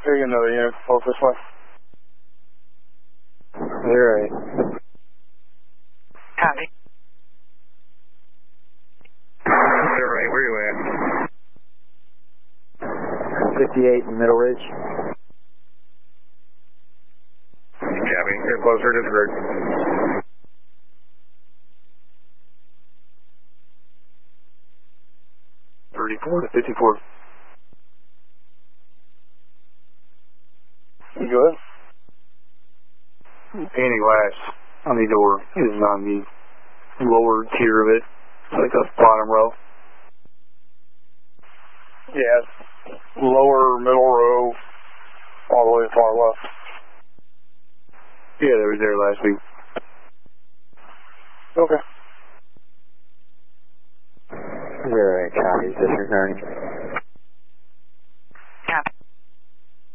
Here's another unit, close this way. You're right. Copy. You're right, where you at? 58 in Middle Ridge. Copy, you're closer to the grid. .34 to 54. You go ahead. Painted glass on the door is on the lower tier of it, like the bottom row. Yeah, lower, middle row, all the way far left. Yeah, they were there last week. Okay. You're right, copy, disregarding.